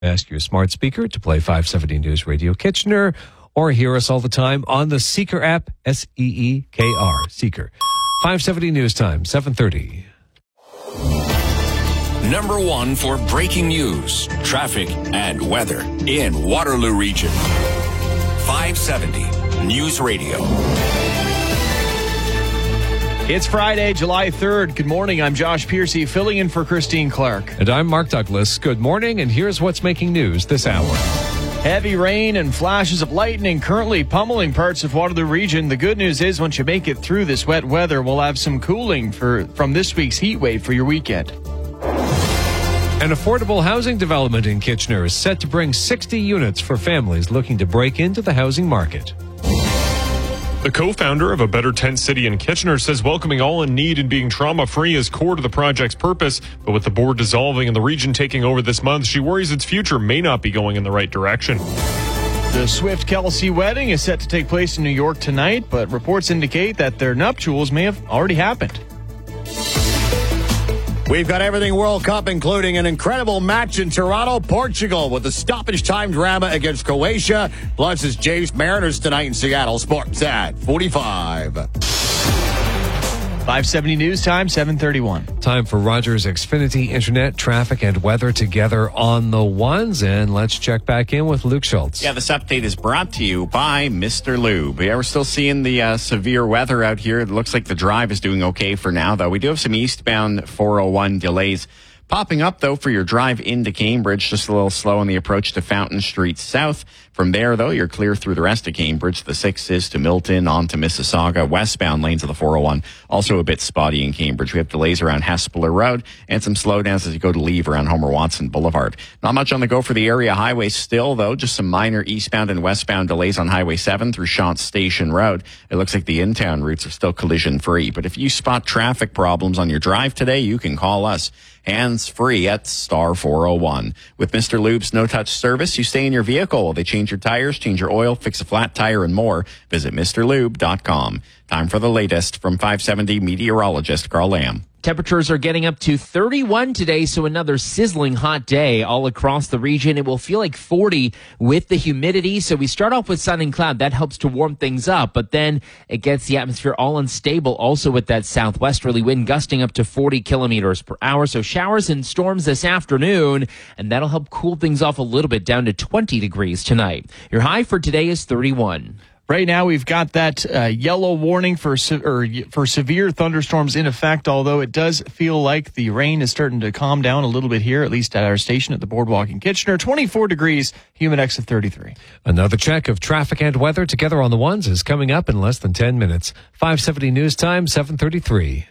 Ask your smart speaker to play 570 News Radio Kitchener, or hear us all the time on the Seeker app, Seekr, Seeker. 570 News Time, 7:30. Number one for breaking news, traffic, and weather in Waterloo Region. 570 News Radio. It's Friday, July 3rd. Good morning. I'm Josh Piercy, filling in for Christine Clark. And I'm Mark Douglas. Good morning, and here's what's making news this hour. Heavy rain and flashes of lightning currently pummeling parts of Waterloo Region. The good news is once you make it through this wet weather, we'll have some cooling from this week's heat wave for your weekend. An affordable housing development in Kitchener is set to bring 60 units for families looking to break into the housing market. The co-founder of A Better Tent City in Kitchener says welcoming all in need and being trauma-free is core to the project's purpose. But with the board dissolving and the region taking over this month, she worries its future may not be going in the right direction. The Swift-Kelsey wedding is set to take place in New York tonight, but reports indicate that their nuptials may have already happened. We've got everything World Cup, including an incredible match in Toronto, Portugal, with a stoppage time drama against Croatia. Plus, it's Jays Mariners tonight in Seattle. Sports at 45. 570 News Time, 7:31. Time for Rogers Xfinity Internet, traffic, and weather together on the ones. And let's check back in with Luke Schultz. Yeah, this update is brought to you by Mr. Lube. Yeah, we're still seeing the severe weather out here. It looks like the drive is doing okay for now, though. We do have some eastbound 401 delays popping up, though, for your drive into Cambridge. Just a little slow on the approach to Fountain Street South. From there, though, you're clear through the rest of Cambridge. The 6 is to Milton, on to Mississauga. Westbound lanes of the 401, also a bit spotty in Cambridge. We have delays around Hespeler Road and some slowdowns as you go to leave around Homer Watson Boulevard. Not much on the go for the area highway still, though. Just some minor eastbound and westbound delays on Highway 7 through Shantz Station Road. It looks like the in-town routes are still collision-free. But if you spot traffic problems on your drive today, you can call us hands-free at star 401. With Mr. Lube's no-touch service, you stay in your vehicle. They change your tires, change your oil, fix a flat tire, and more. Visit MrLube.com. Time for the latest from 570 meteorologist Carl Lamb. Temperatures are getting up to 31 today, so another sizzling hot day all across the region. It will feel like 40 with the humidity, so we start off with sun and cloud. That helps to warm things up, but then it gets the atmosphere all unstable, also with that southwesterly wind gusting up to 40 kilometers per hour. So showers and storms this afternoon, and that'll help cool things off a little bit down to 20 degrees tonight. Your high for today is 31. Right now, we've got that yellow warning for severe thunderstorms in effect, although it does feel like the rain is starting to calm down a little bit here, at least at our station at the Boardwalk in Kitchener. 24 degrees, humid X of 33. Another check of traffic and weather together on the ones is coming up in less than 10 minutes. 570 News Time, 7:33.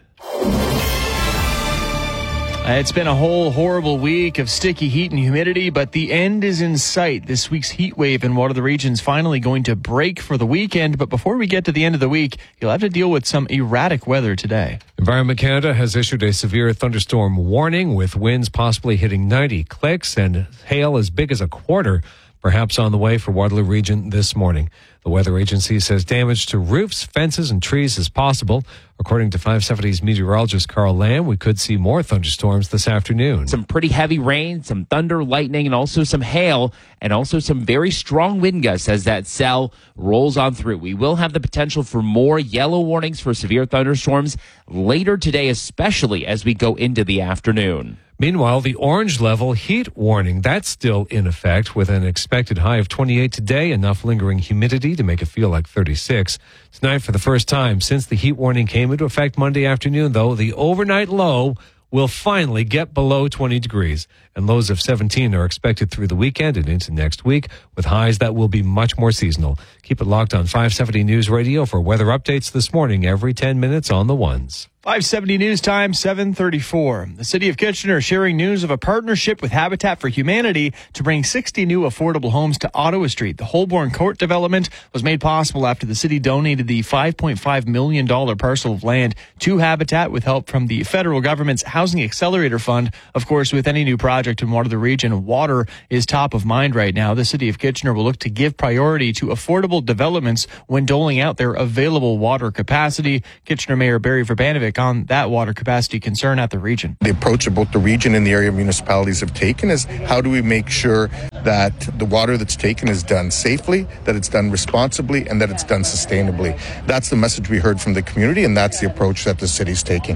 It's been a whole horrible week of sticky heat and humidity, but the end is in sight. This week's heat wave in Waterloo Region is finally going to break for the weekend. But before we get to the end of the week, you'll have to deal with some erratic weather today. Environment Canada has issued a severe thunderstorm warning with winds possibly hitting 90 clicks and hail as big as a quarter, perhaps on the way for Waterloo Region this morning. The weather agency says damage to roofs, fences, and trees is possible. According to 570's meteorologist Carl Lamb, we could see more thunderstorms this afternoon. Some pretty heavy rain, some thunder, lightning, and also some hail, and also some very strong wind gusts as that cell rolls on through. We will have the potential for more yellow warnings for severe thunderstorms later today, especially as we go into the afternoon. Meanwhile, the orange level heat warning, that's still in effect with an expected high of 28 today, enough lingering humidity to make it feel like 36. Tonight, for the first time since the heat warning came into effect Monday afternoon, though, the overnight low will finally get below 20 degrees. And lows of 17 are expected through the weekend and into next week, with highs that will be much more seasonal. Keep it locked on 570 News Radio for weather updates this morning every 10 minutes on the ones. 570 News Time, 7:34. The City of Kitchener is sharing news of a partnership with Habitat for Humanity to bring 60 new affordable homes to Ottawa Street. The Holborn Court development was made possible after the city donated the $5.5 million parcel of land to Habitat with help from the federal government's Housing Accelerator Fund. Of course, with any new project in Waterloo Region, water is top of mind right now. The City of Kitchener will look to give priority to affordable developments when doling out their available water capacity. Kitchener Mayor Barry Verbanovic specific on that water capacity concern at the region. The approach that both the region and the area municipalities have taken is how do we make sure that the water that's taken is done safely, that it's done responsibly, and that it's done sustainably. That's the message we heard from the community, and that's the approach that the city's taking.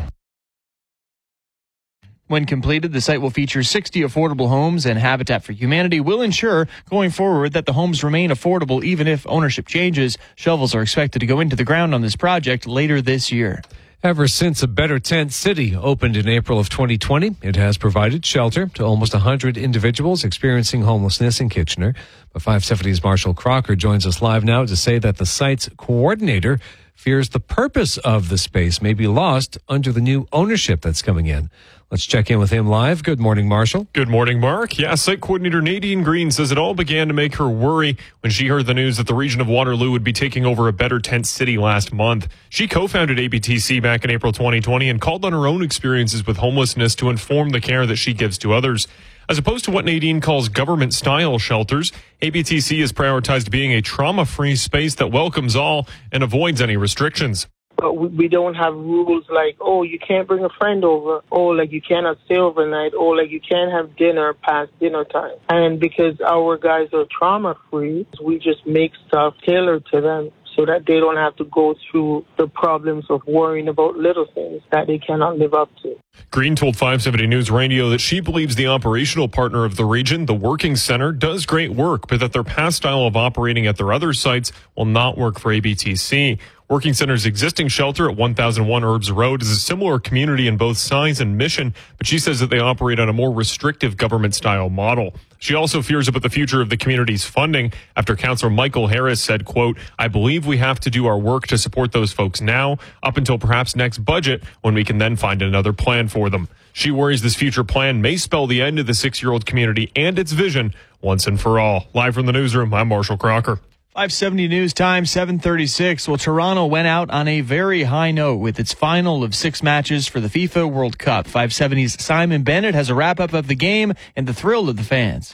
When completed, the site will feature 60 affordable homes, and Habitat for Humanity will ensure going forward that the homes remain affordable even if ownership changes. Shovels are expected to go into the ground on this project later this year. Ever since A Better Tent City opened in April of 2020, it has provided shelter to almost 100 individuals experiencing homelessness in Kitchener. But 570's Marshall Crocker joins us live now to say that the site's coordinator fears the purpose of the space may be lost under the new ownership that's coming in. Let's check in with him live. Good morning, Marshall. Good morning, Mark. Yeah, site coordinator Nadine Green says it all began to make her worry when she heard the news that the region of Waterloo would be taking over A Better Tent City last month. She co-founded ABTC back in April 2020 and called on her own experiences with homelessness to inform the care that she gives to others. As opposed to what Nadine calls government-style shelters, ABTC has prioritized being a trauma-free space that welcomes all and avoids any restrictions. But we don't have rules like, oh, you can't bring a friend over, or like you cannot stay overnight, or like you can't have dinner past dinner time. And because our guys are trauma-free, we just make stuff tailored to them so that they don't have to go through the problems of worrying about little things that they cannot live up to. Green told 570 News Radio that she believes the operational partner of the region, the Working Center, does great work, but that their past style of operating at their other sites will not work for ABTC. Working Center's existing shelter at 1001 Herbs Road is a similar community in both size and mission, but she says that they operate on a more restrictive government-style model. She also fears about the future of the community's funding after Councillor Michael Harris said, quote, I believe we have to do our work to support those folks now, up until perhaps next budget, when we can then find another plan for them. She worries this future plan may spell the end of the 6-year-old community and its vision once and for all. Live from the newsroom, I'm Marshall Crocker. 570 News Time, 7:36. Well, Toronto went out on a very high note with its final of 6 matches for the FIFA World Cup. 570's Simon Bennett has a wrap-up of the game and the thrill of the fans.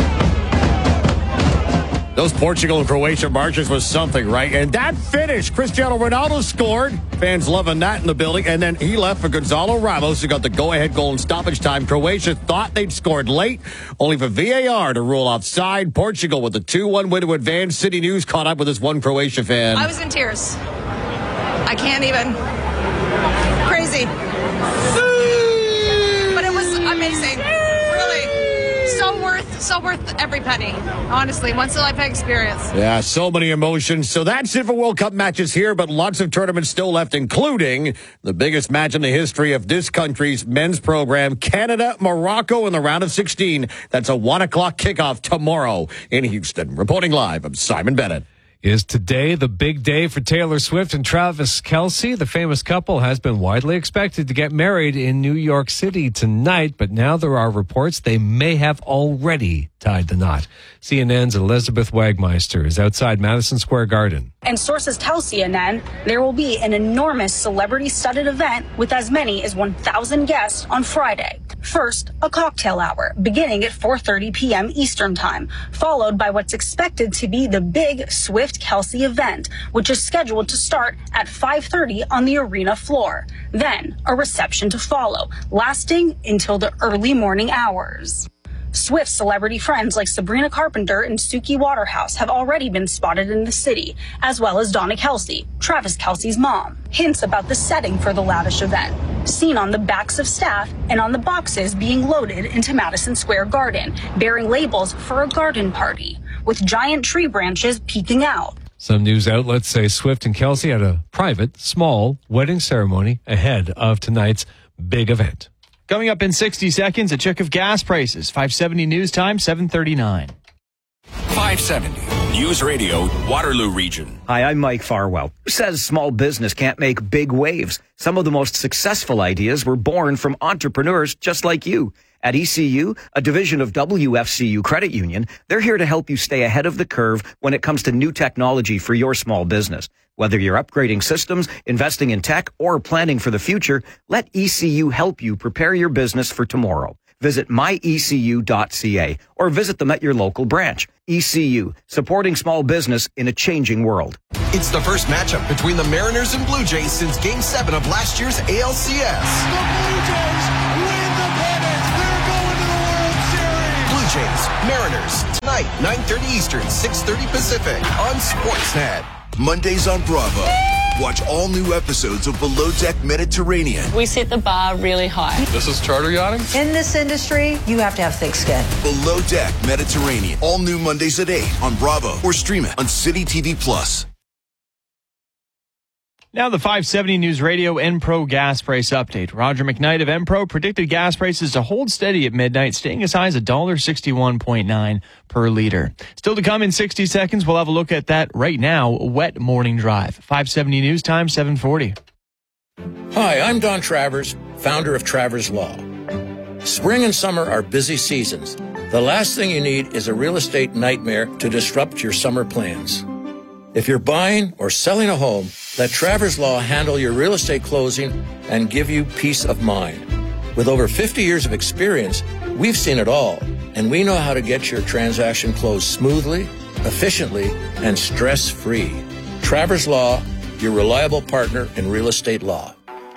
Those Portugal and Croatia marches was something, right? And that finish, Cristiano Ronaldo scored. Fans loving that in the building. And then he left for Gonzalo Ramos, who got the go-ahead goal in stoppage time. Croatia thought they'd scored late, only for VAR to rule offside. Portugal with the 2-1 win to advance. City News caught up with this one Croatia fan. I was in tears. I can't even. Crazy. But it was amazing. So worth every penny. Honestly, once in a lifetime experience. Yeah, so many emotions. So that's it for World Cup matches here, but lots of tournaments still left, including the biggest match in the history of this country's men's program, Canada, Morocco in the round of 16. That's a 1 o'clock kickoff tomorrow in Houston. Reporting live, I'm Simon Bennett. Is today the big day for Taylor Swift and Travis Kelce? The famous couple has been widely expected to get married in New York City tonight, but now there are reports they may have already tied the knot. CNN's Elizabeth Wagmeister is outside Madison Square Garden. And sources tell CNN there will be an enormous celebrity-studded event with as many as 1,000 guests on Friday. First, a cocktail hour beginning at 4:30 p.m. Eastern Time, followed by what's expected to be the big Swift-Kelce event, which is scheduled to start at 5:30 on the arena floor. Then, a reception to follow, lasting until the early morning hours. Swift's celebrity friends like Sabrina Carpenter and Suki Waterhouse have already been spotted in the city, as well as Donna Kelce, Travis Kelce's mom. Hints about the setting for the lavish event, seen on the backs of staff and on the boxes being loaded into Madison Square Garden, bearing labels for a garden party, with giant tree branches peeking out. Some news outlets say Swift and Kelce had a private, small wedding ceremony ahead of tonight's big event. Coming up in 60 seconds, a check of gas prices. 570 News Time, 7:39. 570 News Radio, Waterloo Region. Hi, I'm Mike Farwell. Who says small business can't make big waves? Some of the most successful ideas were born from entrepreneurs just like you. At ECU, a division of WFCU Credit Union, they're here to help you stay ahead of the curve when it comes to new technology for your small business. Whether you're upgrading systems, investing in tech, or planning for the future, let ECU help you prepare your business for tomorrow. Visit myECU.ca or visit them at your local branch. ECU, supporting small business in a changing world. It's the first matchup between the Mariners and Blue Jays since Game 7 of last year's ALCS. The Blue Jays win the pennant. They're going to the World Series. Blue Jays, Mariners, tonight, 9:30 Eastern, 6:30 Pacific on Sportsnet. Mondays on Bravo. Watch all new episodes of Below Deck Mediterranean. We set the bar really high. This is charter yachting? In this industry, you have to have thick skin. Below Deck Mediterranean. All new Mondays at 8 on Bravo or stream it on City TV Plus. Now the 570 News Radio Enpro gas price update. Roger McKnight of Enpro predicted gas prices to hold steady at midnight, staying as high as $1.61.9 per liter. Still to come in 60 seconds, we'll have a look at that right now. Wet morning drive. 570 News Time, 740. Hi, I'm Don Travers, founder of Travers Law. Spring and summer are busy seasons. The last thing you need is a real estate nightmare to disrupt your summer plans. If you're buying or selling a home, let Travers Law handle your real estate closing and give you peace of mind. With over 50 years of experience, we've seen it all, and we know how to get your transaction closed smoothly, efficiently, and stress-free. Travers Law, your reliable partner in real estate law.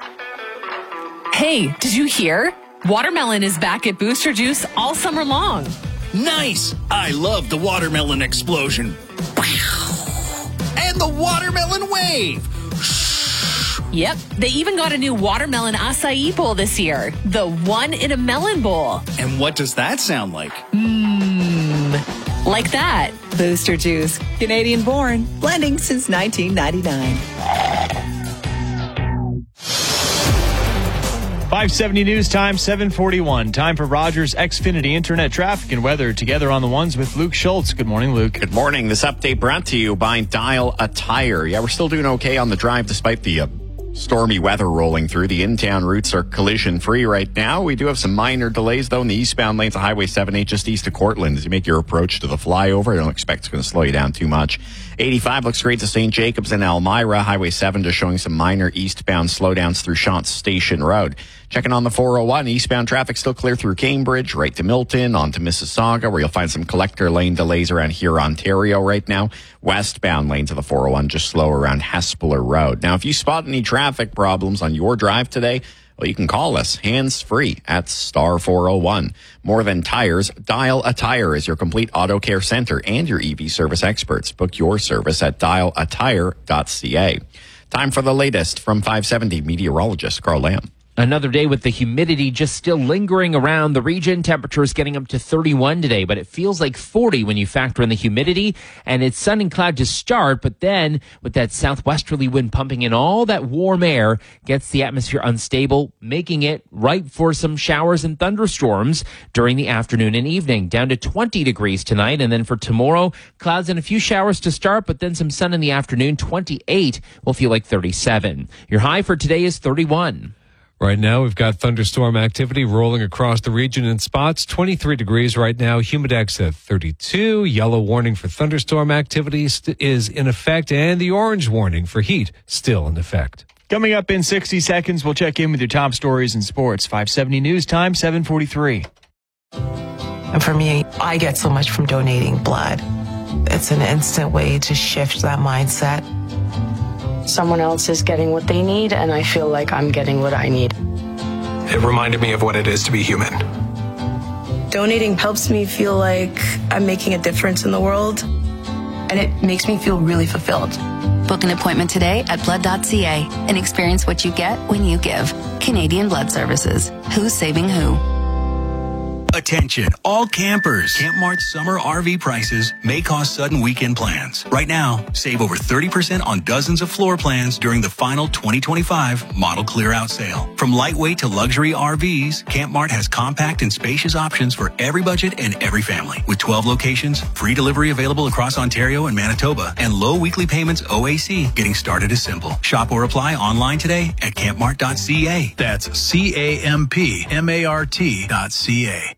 Hey, did you hear? Watermelon is back at Booster Juice all summer long. Nice! I love the watermelon explosion. And the watermelon wave. Yep, they even got a new watermelon acai bowl this year. The one in a melon bowl. And what does that sound like? Like that. Booster Juice, Canadian born, blending since 1999. 570 News Time, 741. Time for Rogers Xfinity Internet traffic and weather together on the ones with Luke Schultz. Good morning, Luke. Good morning. This update brought to you by Dial a Tire. Yeah, we're still doing okay on the drive despite the stormy weather rolling through. The in-town routes are collision-free right now. We do have some minor delays, though, in the eastbound lanes of Highway 78 just east of Cortland. As you make your approach to the flyover, I don't expect it's going to slow you down too much. 85 looks great to St. Jacobs and Elmira. Highway 7 just showing some minor eastbound slowdowns through Shantz Station Road. Checking on the 401, eastbound traffic still clear through Cambridge, right to Milton, on to Mississauga, where you'll find some collector lane delays around here, Ontario right now. Westbound lanes of the 401 just slow around Hespeler Road. Now, if you spot any traffic problems on your drive today, well, you can call us hands-free at star 401. More than tires, Dial a Tire is your complete auto care center and your EV service experts. Book your service at dialatire.ca. Time for the latest from 570 meteorologist Carl Lamb. Another day with the humidity just still lingering around the region. Temperatures getting up to 31 today, but it feels like 40 when you factor in the humidity. And it's sun and cloud to start, but then with that southwesterly wind pumping in all that warm air, gets the atmosphere unstable, making it ripe for some showers and thunderstorms during the afternoon and evening. Down to 20 degrees tonight, and then for tomorrow, clouds and a few showers to start, but then some sun in the afternoon. 28 will feel like 37. Your high for today is 31. Right now, we've got thunderstorm activity rolling across the region in spots. 23 degrees right now. Humidex at 32. Yellow warning for thunderstorm activity is in effect, and the orange warning for heat still in effect. Coming up in 60 seconds, we'll check in with your top stories in sports. 570 News Time, 743. And for me, I get so much from donating blood. It's an instant way to shift that mindset. Someone else is getting what they need, and I feel like I'm getting what I need. It reminded me of what it is to be human. Donating helps me feel like I'm making a difference in the world, and it makes me feel really fulfilled. Book an appointment today at blood.ca and experience what you get when you give. Canadian Blood Services. Who's saving who? Attention, all campers. Camp Mart's summer RV prices may cause sudden weekend plans. Right now, save over 30% on dozens of floor plans during the final 2025 model clear-out sale. From lightweight to luxury RVs, Camp Mart has compact and spacious options for every budget and every family. With 12 locations, free delivery available across Ontario and Manitoba, and low weekly payments OAC. Getting started is simple. Shop or apply online today at campmart.ca. That's CAMPMART.ca.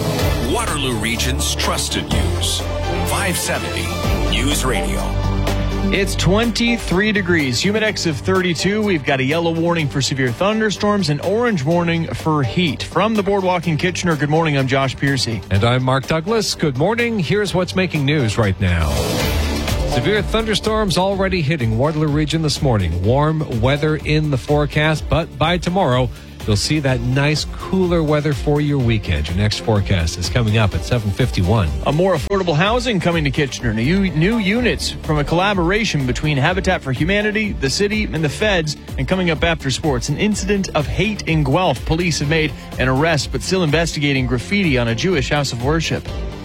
Waterloo Region's trusted news. 570 News Radio. It's 23 degrees, humidex of 32. We've got a yellow warning for severe thunderstorms and orange warning for heat. From the Boardwalk in Kitchener, good morning. I'm Josh Piercy. And I'm Mark Douglas. Good morning. Here's what's making news right now. Severe thunderstorms already hitting Waterloo Region this morning. Warm weather in the forecast, but by tomorrow, you'll see that nice cooler weather for your weekend. Your next forecast is coming up at 7:51. A more affordable housing coming to Kitchener. New units from a collaboration between Habitat for Humanity, the city, and the feds. And coming up after sports, an incident of hate in Guelph. Police have made an arrest, but still investigating graffiti on a Jewish house of worship.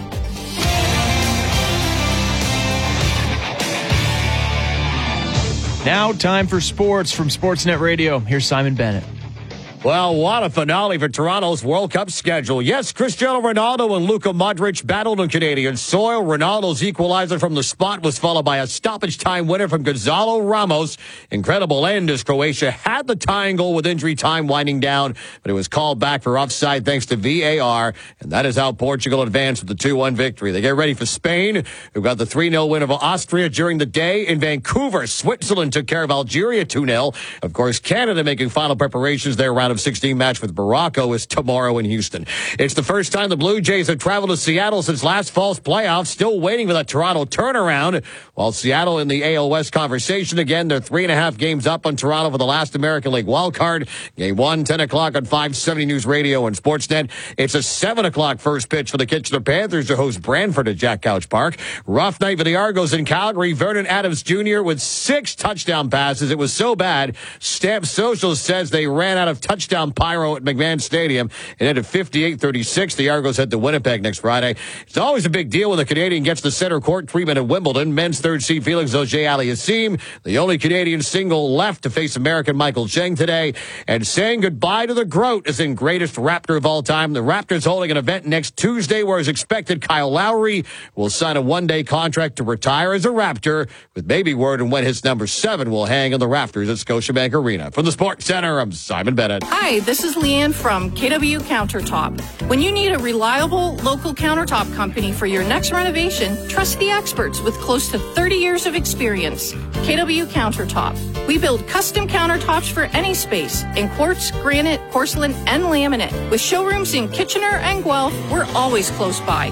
Now, time for sports from Sportsnet Radio. Here's Simon Bennett. Well, what a finale for Toronto's World Cup schedule. Yes, Cristiano Ronaldo and Luka Modric battled on Canadian soil. Ronaldo's equalizer from the spot was followed by a stoppage time winner from Gonzalo Ramos. Incredible end as Croatia had the tying goal with injury time winding down, but it was called back for offside thanks to VAR, and that is how Portugal advanced with the 2-1 victory. They get ready for Spain, who got the 3-0 win over Austria during the day. In Vancouver, Switzerland took care of Algeria 2-0. Of course, Canada making final preparations their round of 16 match with Morocco is tomorrow in Houston. It's the first time the Blue Jays have traveled to Seattle since last fall's playoffs, still waiting for that Toronto turnaround. While Seattle in the AL West conversation again, they're 3.5 games up on Toronto for the last American League wildcard. Game 1, 10 o'clock on 570 News Radio and Sportsnet. It's a 7 o'clock first pitch for the Kitchener Panthers to host Brantford at Jack Couch Park. Rough night for the Argos in Calgary. Vernon Adams Jr. with 6 touchdown passes. It was so bad, Stamp Social says they ran out of touchdown pyro at McMahon Stadium. It ended 58-36. The Argos head to Winnipeg next Friday. It's always a big deal when the Canadian gets the center court treatment at Wimbledon. Men's third seed Felix Auger-Aliassime, the only Canadian single left to face American Michael Chang today. And saying goodbye to the GOAT is in greatest Raptor of all time. The Raptors holding an event next Tuesday where, as expected, Kyle Lowry will sign a one-day contract to retire as a Raptor, with maybe word on when his number 7 will hang on the rafters at Scotiabank Arena. From the Sports Center, I'm Simon Bennett. Hi, this is Leanne from KW Countertop. When you need a reliable local countertop company for your next renovation, trust the experts with close to 30 years of experience. KW Countertop. We build custom countertops for any space in quartz, granite, porcelain, and laminate. With showrooms in Kitchener and Guelph, we're always close by.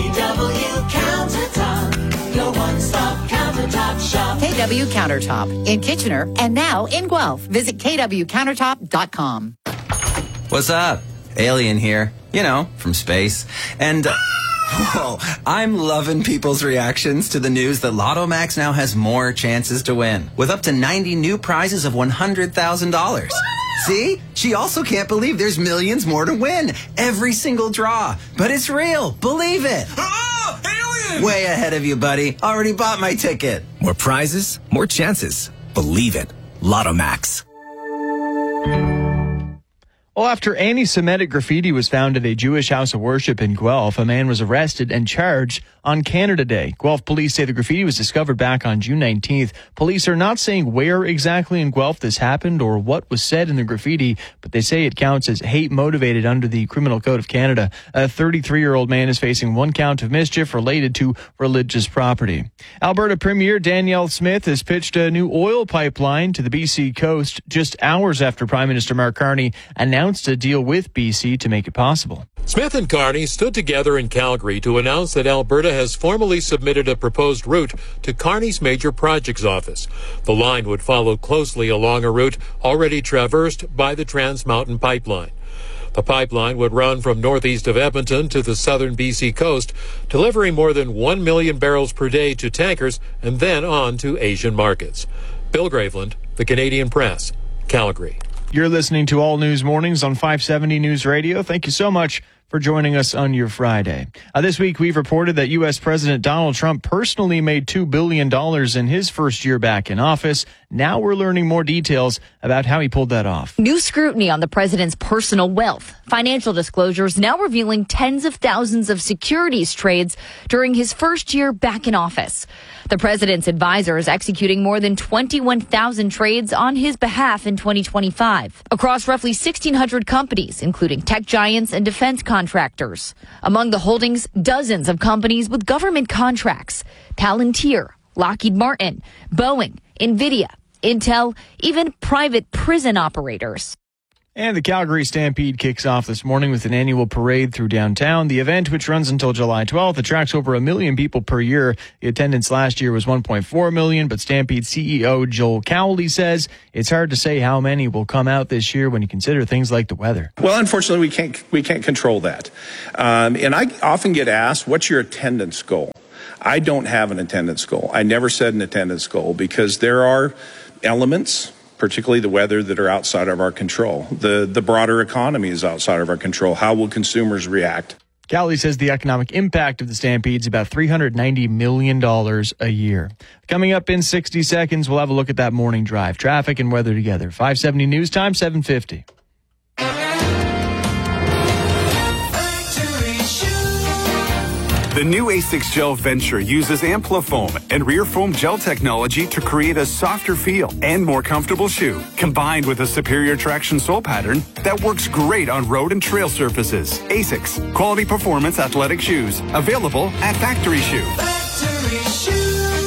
KW Countertop, your one-stop countertop shop. KW Countertop in Kitchener and now in Guelph. Visit kwcountertop.com. What's up? Alien here. You know, from space. And, whoa, I'm loving people's reactions to the news that Lotto Max now has more chances to win, with up to 90 new prizes of $100,000. See? She also can't believe there's millions more to win. Every single draw. But it's real. Believe it. Oh, alien! Way ahead of you, buddy. Already bought my ticket. More prizes, more chances. Believe it. Lotto Max. Well, after anti-Semitic graffiti was found at a Jewish house of worship in Guelph, a man was arrested and charged on Canada Day. Guelph police say the graffiti was discovered back on June 19th. Police are not saying where exactly in Guelph this happened or what was said in the graffiti, but they say it counts as hate-motivated under the Criminal Code of Canada. A 33-year-old man is facing 1 count of mischief related to religious property. Alberta Premier Danielle Smith has pitched a new oil pipeline to the BC coast just hours after Prime Minister Mark Carney announced a deal with BC to make it possible. Smith and Carney stood together in Calgary to announce that Alberta has formally submitted a proposed route to Carney's major projects office. The line would follow closely along a route already traversed by the Trans Mountain Pipeline. The pipeline would run from northeast of Edmonton to the southern BC coast, delivering more than 1 million barrels per day to tankers and then on to Asian markets. Bill Graveland, The Canadian Press, Calgary. You're listening to All News Mornings on 570 News Radio. Thank you so much for joining us on your Friday. This week, we've reported that U.S. President Donald Trump personally made $2 billion in his first year back in office. Now we're learning more details about how he pulled that off. New scrutiny on the president's personal wealth. Financial disclosures now revealing tens of thousands of securities trades during his first year back in office. The president's advisors executing more than 21,000 trades on his behalf in 2025 across roughly 1,600 companies, including tech giants and defense contractors. Among the holdings, dozens of companies with government contracts. Palantir, Lockheed Martin, Boeing, NVIDIA, Intel, even private prison operators. And the Calgary Stampede kicks off this morning with an annual parade through downtown. The event, which runs until July 12th, attracts over 1 million people per year. The attendance last year was 1.4 million, but Stampede CEO Joel Cowley says it's hard to say how many will come out this year when you consider things like the weather. Well, unfortunately, we can't control that. And I often get asked, what's your attendance goal? I don't have an attendance goal. I never set an attendance goal because there are elements, particularly the weather, that are outside of our control. The broader economy is outside of our control. How will consumers react? Cowley says the economic impact of the Stampede is about $390 million a year. Coming up in 60 seconds, we'll have a look at that morning drive. Traffic and weather together. 570 News Time, 750. The new A6 Gel Venture uses Amplifoam and rear foam gel technology to create a softer feel and more comfortable shoe, combined with a superior traction sole pattern that works great on road and trail surfaces. A6, quality performance athletic shoes, available at Factory Shoe. Factory Shoe.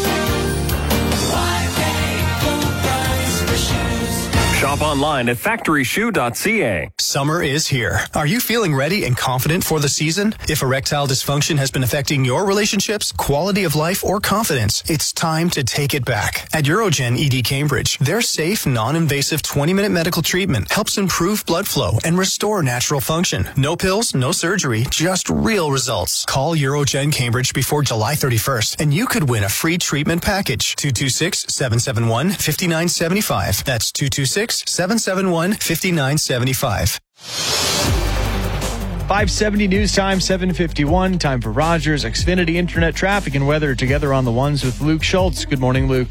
Shop online at factoryshoe.ca. Summer is here. Are you feeling ready and confident for the season? If erectile dysfunction has been affecting your relationships, quality of life, or confidence, it's time to take it back. At Urogen ED Cambridge, their safe, non-invasive 20-minute medical treatment helps improve blood flow and restore natural function. No pills, no surgery, just real results. Call Urogen Cambridge before July 31st, and you could win a free treatment package. 226-771-5975. That's 226-771-5975. 570 News Time, 751. Time for Rogers Xfinity Internet traffic and weather together on the ones with Luke Schultz. Good morning, Luke.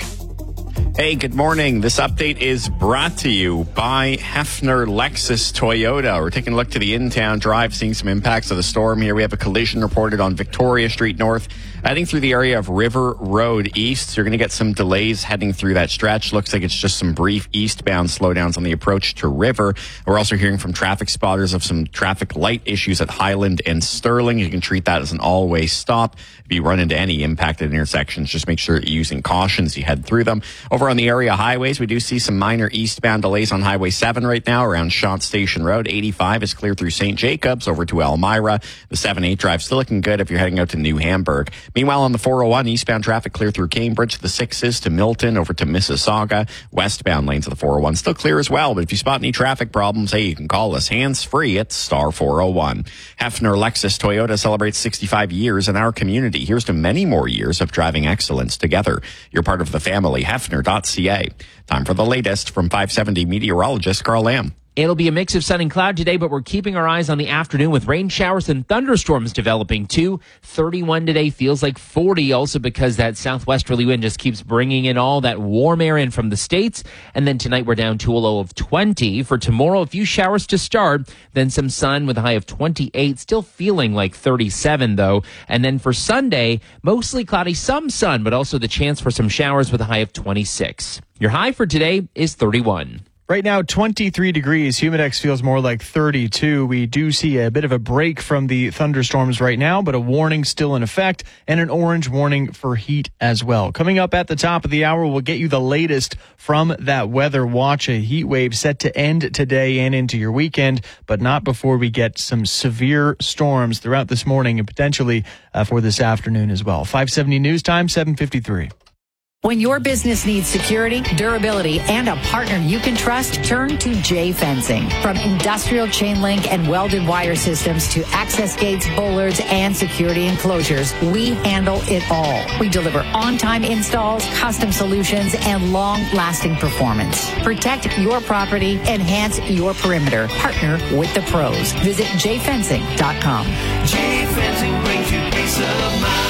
Hey, good morning. This update is brought to you by Hefner Lexus Toyota. We're taking a look to the in-town drive, seeing some impacts of the storm here. We have a collision reported on Victoria Street North, heading through the area of River Road East. So you're going to get some delays heading through that stretch. Looks like it's just some brief eastbound slowdowns on the approach to River. We're also hearing from traffic spotters of some traffic light issues at Highland and Sterling. You can treat that as an all-way stop. If you run into any impacted intersections, just make sure you're using caution as you head through them. Over on the area highways, we do see some minor eastbound delays on Highway 7 right now around Shant Station Road. 85 is clear through St. Jacobs over to Elmira. The 7-8 drive still looking good if you're heading out to New Hamburg. Meanwhile, on the 401, eastbound traffic clear through Cambridge. The 6s to Milton over to Mississauga. Westbound lanes of the 401 still clear as well. But if you spot any traffic problems, hey, you can call us hands-free at star 401. Hefner Lexus Toyota celebrates 65 years in our community. Here's to many more years of driving excellence together. You're part of the family. Hefner.ca. Time for the latest from 570 meteorologist Carl Lamb. It'll be a mix of sun and cloud today, but we're keeping our eyes on the afternoon with rain showers and thunderstorms developing too. 31 today feels like 40 also because that southwesterly wind just keeps bringing in all that warm air in from the States. And then tonight we're down to a low of 20. For tomorrow, a few showers to start, then some sun with a high of 28. Still feeling like 37 though. And then for Sunday, mostly cloudy, some sun, but also the chance for some showers with a high of 26. Your high for today is 31. Right now, 23 degrees. Humidex feels more like 32. We do see a bit of a break from the thunderstorms right now, but a warning still in effect and an orange warning for heat as well. Coming up at the top of the hour, we'll get you the latest from that weather watch. A heat wave set to end today and into your weekend, but not before we get some severe storms throughout this morning and potentially for this afternoon as well. 570 News Time, 7:53. When your business needs security, durability, and a partner you can trust, turn to J Fencing. From industrial chain link and welded wire systems to access gates, bollards, and security enclosures, we handle it all. We deliver on-time installs, custom solutions, and long-lasting performance. Protect your property, enhance your perimeter. Partner with the pros. Visit jfencing.com. J Fencing brings you peace of mind.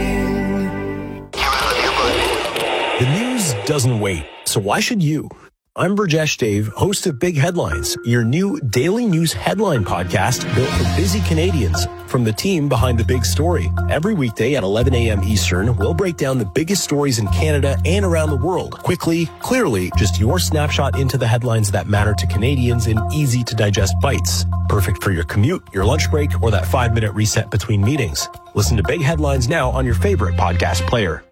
The news doesn't wait, so why should you? I'm Burjesh Dave, host of Big Headlines, your new daily news headline podcast built for busy Canadians from the team behind the big story. Every weekday at 11 a.m. Eastern, we'll break down the biggest stories in Canada and around the world. Quickly, clearly, just your snapshot into the headlines that matter to Canadians in easy-to-digest bites. Perfect for your commute, your lunch break, or that 5-minute reset between meetings. Listen to Big Headlines now on your favorite podcast player.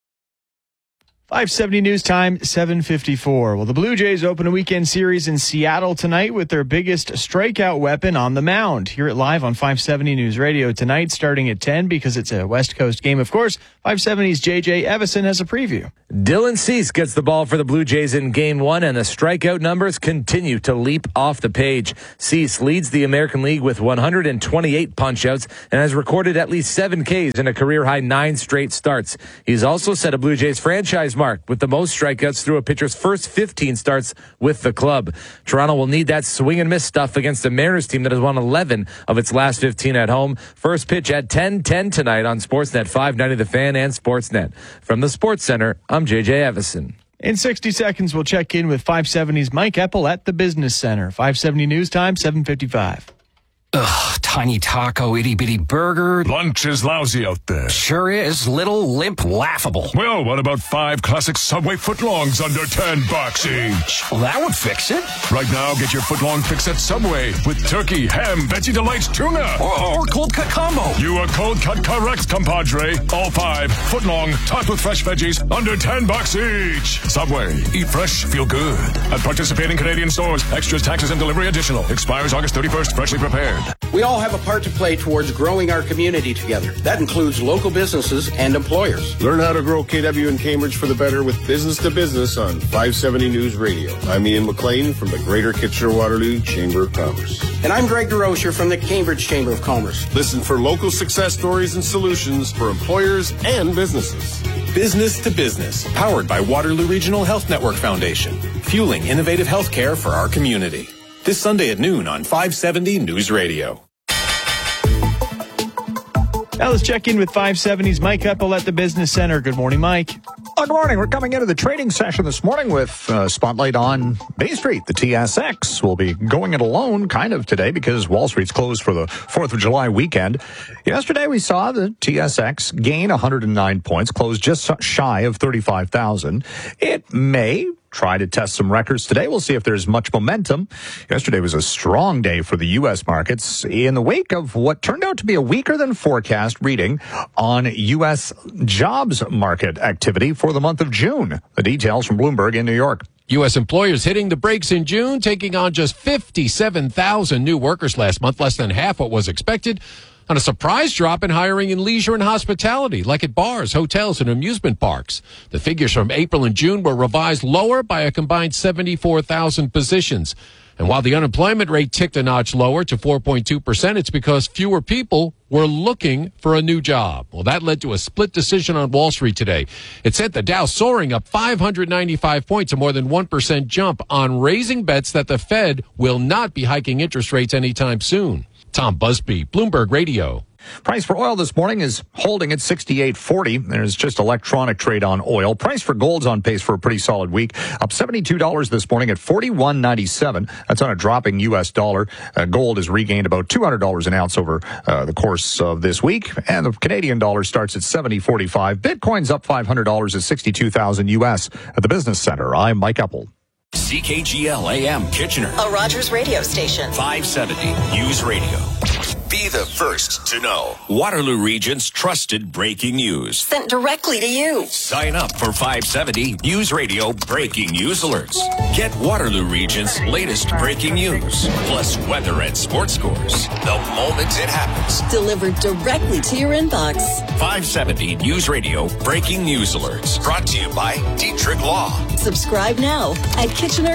570 News Time, 7:54. Well, the Blue Jays open a weekend series in Seattle tonight with their biggest strikeout weapon on the mound. Hear it live on 570 News Radio tonight, starting at 10 because it's a West Coast game. Of course, 570's JJ Evison has a preview. Dylan Cease gets the ball for the Blue Jays in Game 1, and the strikeout numbers continue to leap off the page. Cease leads the American League with 128 punch-outs and has recorded at least 7 Ks in a career-high 9 straight starts. He's also set a Blue Jays franchise mark with the most strikeouts through a pitcher's first 15 starts with the club. Toronto will need that swing and miss stuff against a Mariners team that has won 11 of its last 15 at home. First pitch at 10:10 tonight on Sportsnet 590 The Fan and Sportsnet. From the Sports Center, I'm JJ Evison. In 60 seconds, we'll check in with 570's Mike Eppel at the Business Center. 570 News Time, 7:55. Ugh, tiny taco, itty-bitty burger. Lunch is lousy out there. Sure is. Little, limp, laughable. Well, what about 5 classic Subway footlongs under $10 each? Well, that would fix it. Right now, get your footlong fix at Subway with turkey, ham, Veggie Delights, tuna. Or cold cut combo. You are cold cut correct, compadre. All 5 footlong, topped with fresh veggies, under $10 each. Subway. Eat fresh, feel good. At participating Canadian stores. Extras, taxes, and delivery additional. Expires August 31st. Freshly prepared. We all have a part to play towards growing our community together. That includes local businesses and employers. Learn how to grow KW in Cambridge for the better with Business to Business on 570 News Radio. I'm Ian McLean from the Greater Kitchener-Waterloo Chamber of Commerce. And I'm Greg DeRocher from the Cambridge Chamber of Commerce. Listen for local success stories and solutions for employers and businesses. Business to Business, powered by Waterloo Regional Health Network Foundation, fueling innovative healthcare for our community. This Sunday at noon on 570 News Radio. Now let's check in with 570's Mike Eppel at the Business Center. Good morning, Mike. Good morning. We're coming into the trading session this morning with spotlight on Bay Street. The TSX will be going it alone kind of today because Wall Street's closed for the 4th of July weekend. Yesterday we saw the TSX gain 109 points, closed just shy of 35,000. It may try to test some records today. We'll see if there's much momentum. Yesterday was a strong day for the U.S. markets in the wake of what turned out to be a weaker than forecast reading on U.S. jobs market activity for the month of June. The details from Bloomberg in New York. U.S. employers hitting the brakes in June, taking on just 57,000 new workers last month, less than half what was expected. On a surprise drop in hiring in leisure and hospitality, like at bars, hotels, and amusement parks. The figures from April and June were revised lower by a combined 74,000 positions. And while the unemployment rate ticked a notch lower to 4.2%, it's because fewer people were looking for a new job. Well, that led to a split decision on Wall Street today. It sent the Dow soaring up 595 points, a more than 1% jump on raising bets that the Fed will not be hiking interest rates anytime soon. Tom Busby, Bloomberg Radio. Price for oil this morning is holding at $68.40. There's just electronic trade on oil. Price for gold's on pace for a pretty solid week. Up $72 this morning at $41.97. That's on a dropping U.S. dollar. Gold has regained about $200 an ounce over the course of this week. And the Canadian dollar starts at $70.45. Bitcoin's up $500 at 62,000 U.S. At the Business Center, I'm Mike Eppel. CKGL AM Kitchener. A Rogers radio station. 570 News Radio. Be the first to know Waterloo Region's trusted breaking news. Sent directly to you. Sign up for 570 News Radio breaking news alerts. Get Waterloo Region's latest breaking news, plus weather and sports scores, the moment it happens. Delivered directly to your inbox. 570 News Radio breaking news alerts. Brought to you by Dietrich Law. Subscribe now at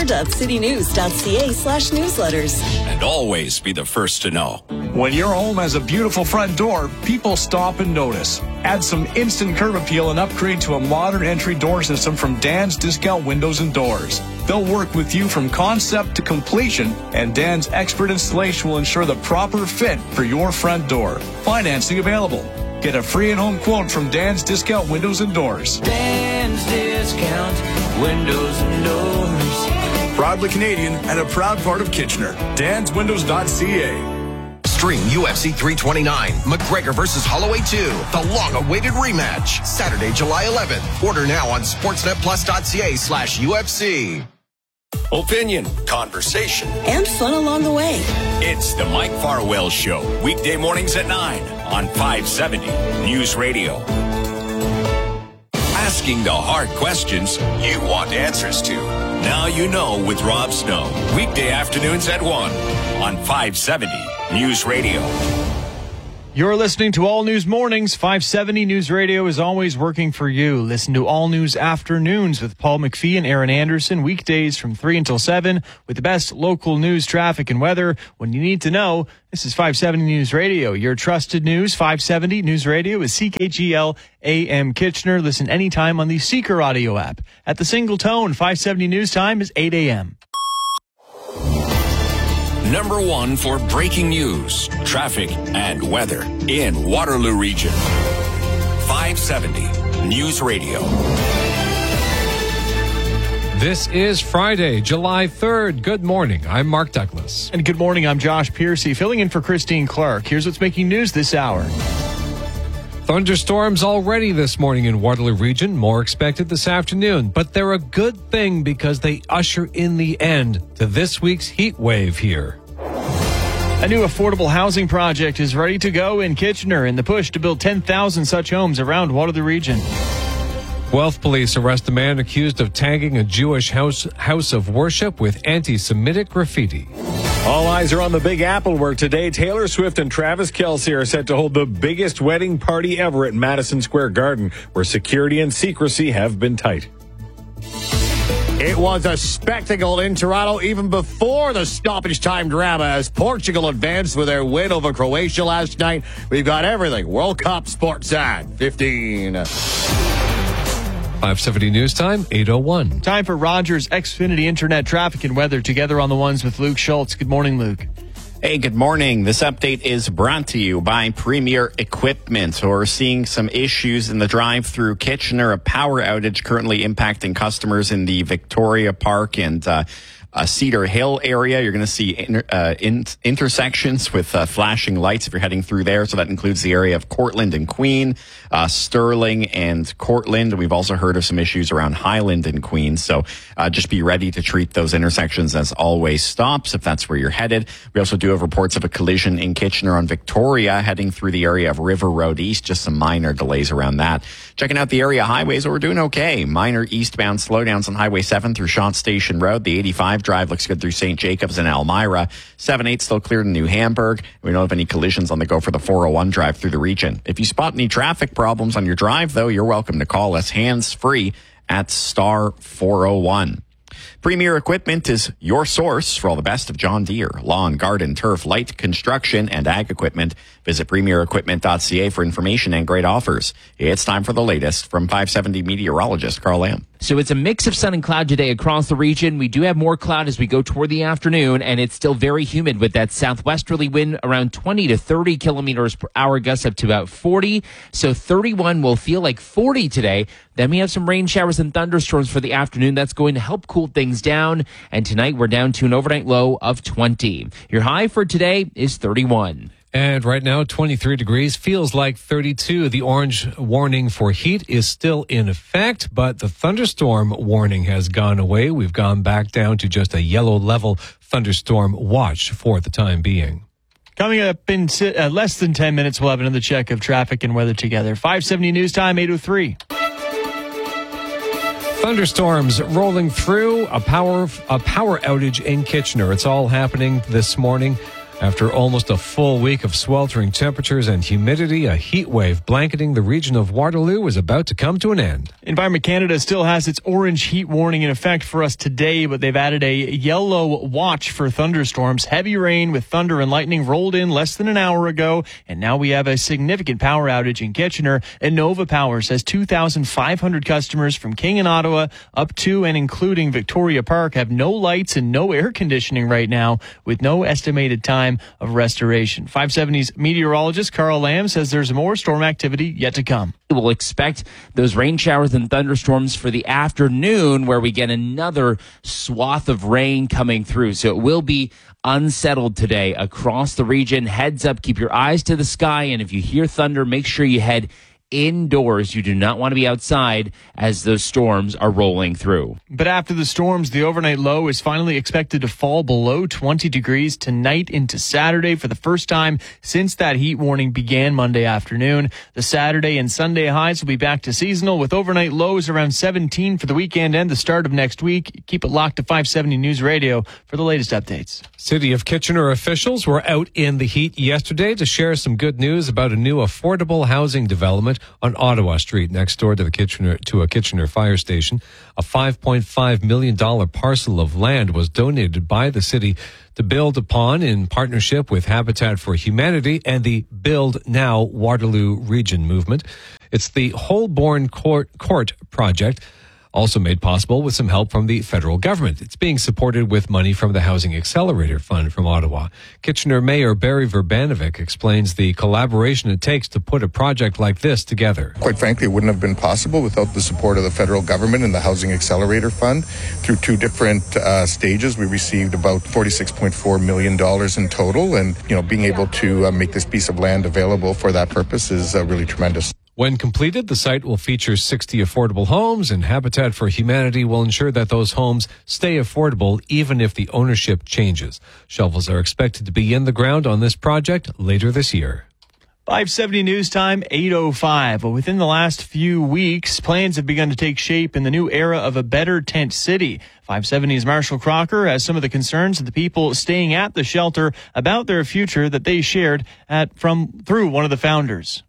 kitchener.citynews.ca/newsletters. And always be the first to know. When your home has a beautiful front door, people stop and notice. Add some instant curb appeal and upgrade to a modern entry door system from Dan's Discount Windows and Doors. They'll work with you from concept to completion, and Dan's expert installation will ensure the proper fit for your front door. Financing available. Get a free in-home quote from Dan's Discount Windows and Doors. Dan's Discount Windows and Doors. Proudly Canadian and a proud part of Kitchener. DansWindows.ca. Stream UFC 329, McGregor versus Holloway 2, the long-awaited rematch, Saturday, July 11th. Order now on sportsnetplus.ca/UFC. Opinion, conversation, and fun along the way. It's the Mike Farwell Show, weekday mornings at 9 on 570 News Radio. Asking the hard questions you want answers to. Now you know with Rob Snow, weekday afternoons at 1 on 570 News Radio. You're listening to All News Mornings. 570 News Radio is always working for you. Listen to All News Afternoons with Paul McPhee and Aaron Anderson, weekdays from 3 until 7 with the best local news, traffic, and weather when you need to know. This is 570 News Radio, your trusted news. 570 News Radio is CKGL AM Kitchener. Listen anytime on the Seeker audio app. At the single tone, 570 News Time is 8 a.m. Number 1 for breaking news, traffic, and weather in Waterloo Region. 570 News Radio. This is Friday, July 3rd. Good morning. I'm Mark Douglas. And good morning. I'm Josh Piercy, filling in for Christine Clark. Here's what's making news this hour. Thunderstorms already this morning in Waterloo Region, more expected this afternoon. But they're a good thing because they usher in the end to this week's heat wave here. A new affordable housing project is ready to go in Kitchener in the push to build 10,000 such homes around Waterloo Region. Guelph police arrest a man accused of tagging a Jewish house of worship with anti-Semitic graffiti. All eyes are on the Big Apple, where today Taylor Swift and Travis Kelce are set to hold the biggest wedding party ever at Madison Square Garden, where security and secrecy have been tight. It was a spectacle in Toronto even before the stoppage time drama as Portugal advanced with their win over Croatia last night. We've got everything World Cup sports at 15. 570 News Time, 8:01. Time for Rogers Xfinity Internet traffic and weather together on the ones with Luke Schultz. Good morning, Luke. Hey, good morning. This update is brought to you by Premier Equipment. We're seeing some issues in the drive-through Kitchener, a power outage currently impacting customers in the Victoria Park and Cedar Hill area. You're going to see intersections with flashing lights if you're heading through there. So that includes the area of Cortland and Queen, Sterling and Cortland. We've also heard of some issues around Highland and Queen. So just be ready to treat those intersections as always stops if that's where you're headed. We also do have reports of a collision in Kitchener on Victoria heading through the area of River Road East. Just some minor delays around that. Checking out the area highways, we're doing okay. Minor eastbound slowdowns on Highway 7 through Shant Station Road. The 85 drive looks good through St. Jacobs and Elmira. 7-8 still cleared in New Hamburg. We don't have any collisions on the go for the 401 drive through the region. If you spot any traffic problems on your drive, though, you're welcome to call us hands-free at star 401. Premier Equipment is your source for all the best of John Deere, lawn, garden, turf, light construction, and ag equipment. Visit premierequipment.ca for information and great offers. It's time for the latest from 570 meteorologist Carl Lamb. So it's a mix of sun and cloud today across the region. We do have more cloud as we go toward the afternoon, and it's still very humid with that southwesterly wind around 20 to 30 kilometers per hour, gusts up to about 40. So 31 will feel like 40 today. Then we have some rain showers and thunderstorms for the afternoon. That's going to help cool things down. And tonight we're down to an overnight low of 20. Your high for today is 31. And right now, 23 degrees, feels like 32. The orange warning for heat is still in effect, but the thunderstorm warning has gone away. We've gone back down to just a yellow level thunderstorm watch for the time being. Coming up in less than 10 minutes, we'll have another check of traffic and weather together. 570 News Time, 8:03. Thunderstorms rolling through, a power outage in Kitchener. It's all happening this morning. After almost a full week of sweltering temperatures and humidity, a heat wave blanketing the region of Waterloo is about to come to an end. Environment Canada still has its orange heat warning in effect for us today, but they've added a yellow watch for thunderstorms. Heavy rain with thunder and lightning rolled in less than an hour ago, and now we have a significant power outage in Kitchener. Innova Power says 2,500 customers from King and Ottawa up to and including Victoria Park have no lights and no air conditioning right now, with no estimated time time of restoration. 570's meteorologist Carl Lamb says there's more storm activity yet to come. We'll expect those rain showers and thunderstorms for the afternoon, where we get another swath of rain coming through. So it will be unsettled today across the region. Heads up, keep your eyes to the sky, and if you hear thunder, make sure you head indoors. You do not want to be outside as those storms are rolling through. But after the storms, the overnight low is finally expected to fall below 20 degrees tonight into Saturday for the first time since that heat warning began Monday afternoon. The Saturday and Sunday highs will be back to seasonal with overnight lows around 17 for the weekend and the start of next week. Keep it locked to 570 News Radio for the latest updates. City of Kitchener officials were out in the heat yesterday to share some good news about a new affordable housing development on Ottawa Street next door to a Kitchener fire station. A $5.5 million parcel of land was donated by the city to build upon in partnership with Habitat for Humanity and the Build Now Waterloo Region movement. It's the Holborn Court project, also made possible with some help from the federal government. It's being supported with money from the Housing Accelerator Fund from Ottawa. Kitchener Mayor Barry Verbanovic explains the collaboration it takes to put a project like this together. Quite frankly, it wouldn't have been possible without the support of the federal government and the Housing Accelerator Fund. Through two different stages, we received about $46.4 million in total, and being able to make this piece of land available for that purpose is really tremendous. When completed, the site will feature 60 affordable homes, and Habitat for Humanity will ensure that those homes stay affordable even if the ownership changes. Shovels are expected to be in the ground on this project later this year. 570 News Time, 8:05. Well, within the last few weeks, plans have begun to take shape in the new era of a better tent city. 570's Marshall Crocker has some of the concerns of the people staying at the shelter about their future that they shared through one of the founders.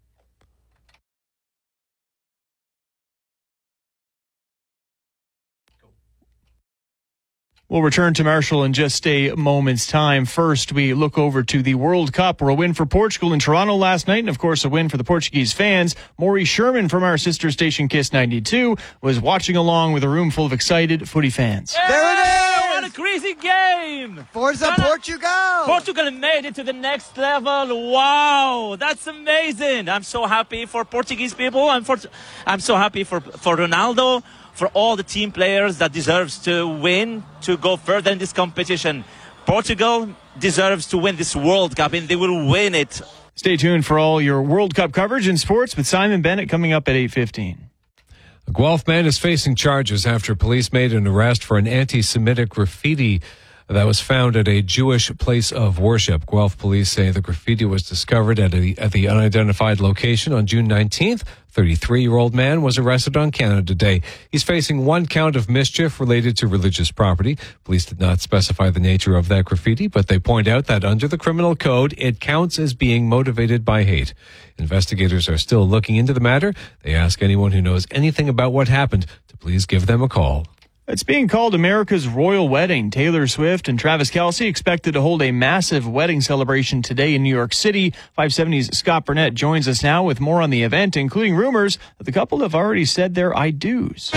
We'll return to Marshall in just a moment's time. First, we look over to the World Cup, where a win for Portugal in Toronto last night, and of course a win for the Portuguese fans. Maury Sherman from our sister station Kiss 92 was watching along with a room full of excited footy fans. There it is! What a crazy game! Forza Portugal! Portugal made it to the next level. Wow, that's amazing! I'm so happy for Portuguese people. I'm so happy for Ronaldo, for all the team players that deserves to win, to go further in this competition. Portugal deserves to win this World Cup, and they will win it. Stay tuned for all your World Cup coverage in sports with Simon Bennett coming up at 8:15. A Guelph man is facing charges after police made an arrest for an anti-Semitic graffiti that was found at a Jewish place of worship. Guelph police say the graffiti was discovered at the unidentified location on June 19th. 33-year-old man was arrested on Canada Day. He's facing one count of mischief related to religious property. Police did not specify the nature of that graffiti, but they point out that under the criminal code, it counts as being motivated by hate. Investigators are still looking into the matter. They ask anyone who knows anything about what happened to please give them a call. It's being called America's Royal Wedding. Taylor Swift and Travis Kelce expected to hold a massive wedding celebration today in New York City. 570's Scott Burnett joins us now with more on the event, including rumors that the couple have already said their I do's.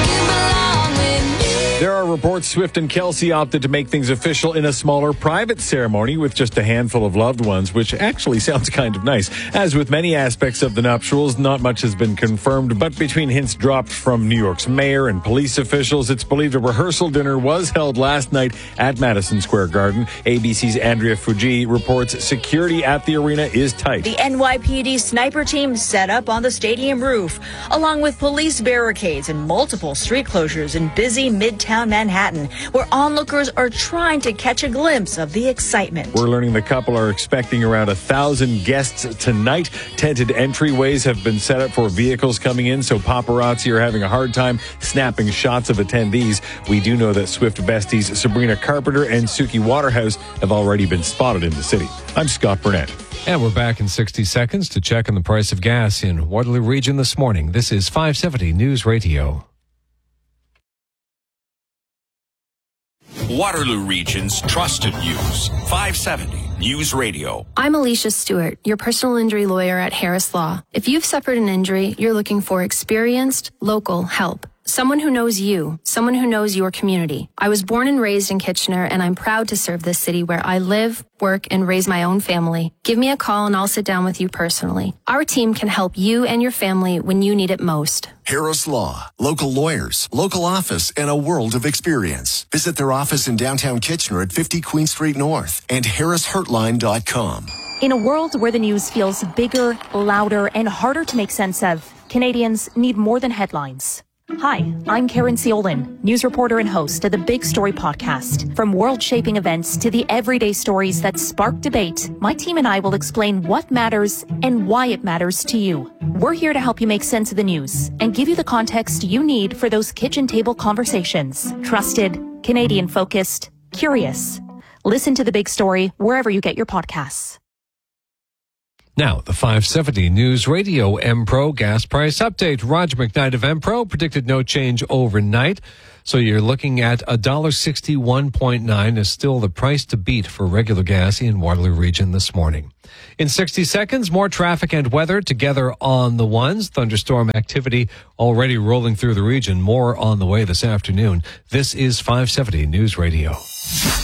There are reports Swift and Kelce opted to make things official in a smaller private ceremony with just a handful of loved ones, which actually sounds kind of nice. As with many aspects of the nuptials, not much has been confirmed, but between hints dropped from New York's mayor and police officials, it's believed a rehearsal dinner was held last night at Madison Square Garden. ABC's Andrea Fuji reports security at the arena is tight. The NYPD sniper team set up on the stadium roof, along with police barricades and multiple street closures in busy Midtown Manhattan, where onlookers are trying to catch a glimpse of the excitement. We're learning the couple are expecting around 1,000 guests tonight. Tented entryways have been set up for vehicles coming in, so paparazzi are having a hard time snapping shots of attendees. We do know that Swift besties Sabrina Carpenter and Suki Waterhouse have already been spotted in the city. I'm Scott Burnett. And we're back in 60 seconds to check on the price of gas in Waterloo Region this morning. This is 570 News Radio. Waterloo Region's trusted news. 570 News Radio. I'm Alicia Stewart, your personal injury lawyer at Harris Law. If you've suffered an injury, you're looking for experienced, local help. Someone who knows you, someone who knows your community. I was born and raised in Kitchener, and I'm proud to serve this city where I live, work, and raise my own family. Give me a call and I'll sit down with you personally. Our team can help you and your family when you need it most. Harris Law, local lawyers, local office, and a world of experience. Visit their office in downtown Kitchener at 50 Queen Street North and harrishurtline.com. In a world where the news feels bigger, louder, and harder to make sense of, Canadians need more than headlines. Hi, I'm Karen Ciolin, news reporter and host of the Big Story podcast. From world-shaping events to the everyday stories that spark debate, my team and I will explain what matters and why it matters to you. We're here to help you make sense of the news and give you the context you need for those kitchen table conversations. Trusted, Canadian-focused, curious. Listen to The Big Story wherever you get your podcasts. Now, the 570 News Radio M-Pro gas price update. Roger McKnight of M-Pro predicted no change overnight. So you're looking at $1.61.9 is still the price to beat for regular gas in Waterloo Region this morning. In 60 seconds, more traffic and weather together on the ones. Thunderstorm activity already rolling through the region. More on the way this afternoon. This is 570 News Radio.